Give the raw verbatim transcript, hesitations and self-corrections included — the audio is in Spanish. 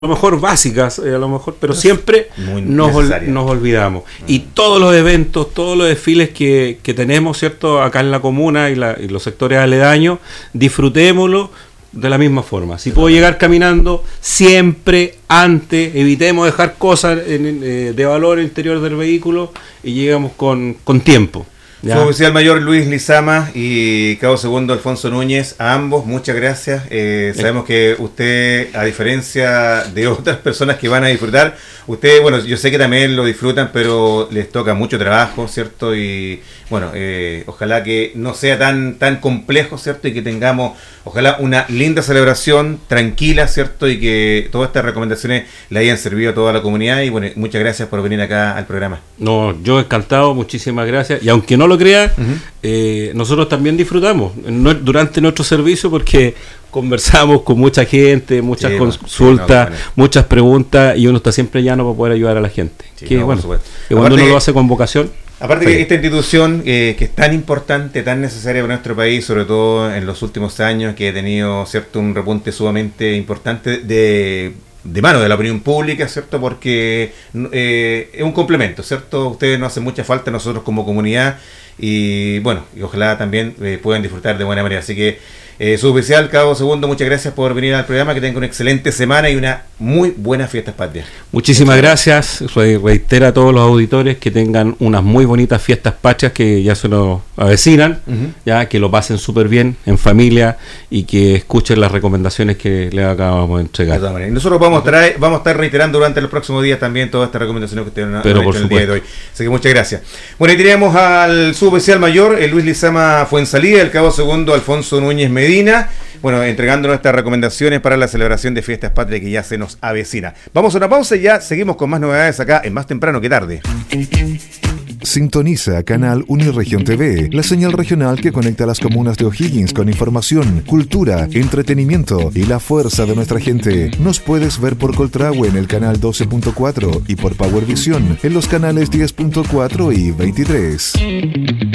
a lo mejor básicas, eh, a lo mejor, pero siempre nos, ol, nos olvidamos. Mm. Y todos los eventos, todos los desfiles que, que tenemos, ¿cierto?, acá en la comuna y, la, y los sectores aledaños, disfrutémoslo de la misma forma. Si puedo llegar caminando, siempre antes, evitemos dejar cosas en, en, eh, de valor en el interior del vehículo y llegamos con, con tiempo. Ya. Suboficial Mayor Luis Lizama y Cabo Segundo Alfonso Núñez, a ambos muchas gracias. Eh, sabemos que usted, a diferencia de otras personas que van a disfrutar, usted, bueno, yo sé que también lo disfrutan, pero les toca mucho trabajo, ¿cierto? Y bueno, eh, ojalá que no sea tan, tan complejo, ¿cierto? Y que tengamos, ojalá, una linda celebración, tranquila, ¿cierto? Y que todas estas recomendaciones le hayan servido a toda la comunidad. Y bueno, muchas gracias por venir acá al programa. No, yo encantado, muchísimas gracias. Y aunque no lo crea, uh-huh. eh, nosotros también disfrutamos no, durante nuestro servicio, porque conversamos con mucha gente, muchas sí, consultas, sí, no, no, muchas preguntas, y uno está siempre llano para poder ayudar a la gente. Sí, que, no, bueno, que cuando uno que, lo hace con vocación. Aparte sí. que esta institución eh, que es tan importante, tan necesaria para nuestro país, sobre todo en los últimos años, que ha tenido, cierto, un repunte sumamente importante de de mano de la opinión pública, ¿cierto? Porque eh, es un complemento, ¿cierto? Ustedes nos hacen mucha falta, nosotros como comunidad, y bueno, y ojalá también eh, puedan disfrutar de buena manera. Así que, eh, suboficial Cabo Segundo, muchas gracias por venir al programa, que tengan una excelente semana y una muy buenas fiestas patrias. Muchísimas gracias, reitero a todos los auditores que tengan unas muy bonitas fiestas patrias que ya se nos avecinan, uh-huh. ya que lo pasen súper bien en familia y que escuchen las recomendaciones que les acabamos de entregar. De todas maneras. Y nosotros vamos a, estar, vamos a estar reiterando durante los próximos días también todas estas recomendaciones que ustedes han hecho el día de hoy. Así que muchas gracias. Bueno, y tenemos al suboficial mayor, el Luis Lizama Fuensalida, el Cabo Segundo Alfonso Núñez Medina, bueno, entregando nuestras recomendaciones para la celebración de fiestas patrias que ya se nos avecina. Vamos a una pausa y ya seguimos con más novedades acá en Más Temprano que Tarde. Sintoniza Canal Uniregión T V, la señal regional que conecta las comunas de O'Higgins con información, cultura, entretenimiento y la fuerza de nuestra gente. Nos puedes ver por Coltrahue en el canal doce punto cuatro y por Power Vision en los canales diez punto cuatro y veintitrés.